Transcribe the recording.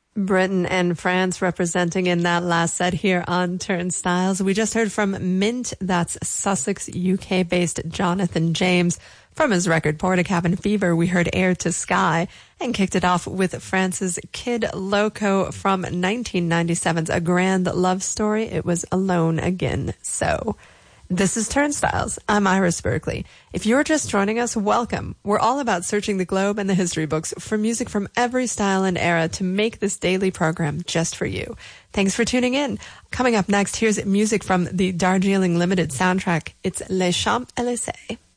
Britain and France representing in that last set here on Turnstiles. We just heard from Mint, that's Sussex, UK-based Jonathan James. From his record Portakabin Fever, we heard Air to Sky and kicked it off with France's Kid Loco from 1997's A Grand Love Story. It was Alone Again. So, this is Turnstiles. I'm Iris Berkeley. If you're just joining us, welcome. We're all about searching the globe and the history books for music from every style and era to make this daily program just for you. Thanks for tuning in. Coming up next, here's music from the Darjeeling Limited soundtrack. It's Les Champs Élysées.